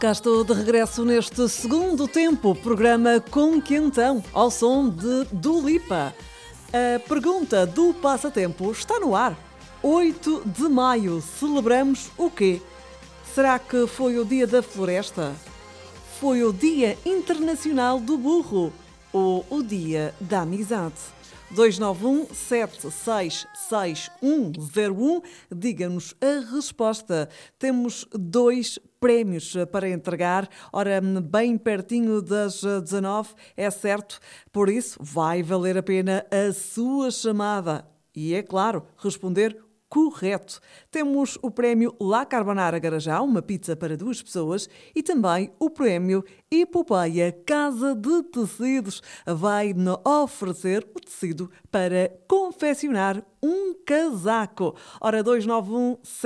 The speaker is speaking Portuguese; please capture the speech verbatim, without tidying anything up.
Cá estou de regresso neste segundo tempo, programa Com Quentão, ao som de Dua Lipa. A pergunta do passatempo está no ar. oito de maio, celebramos o quê? Será que foi o Dia da Floresta? Foi o Dia Internacional do Burro? Ou o Dia da Amizade? dois nove um, sete seis seis, um zero um, diga-nos a resposta. Temos dois prémios para entregar, ora, bem pertinho das dezanove, é certo, por isso vai valer a pena a sua chamada. E é claro, responder correto. Temos o prémio La Carbonara Garajá, uma pizza para duas pessoas, e também o prémio Epopeia Casa de Tecidos. Vai-nos oferecer o tecido para confeccionar um casaco. Ora, dois nove um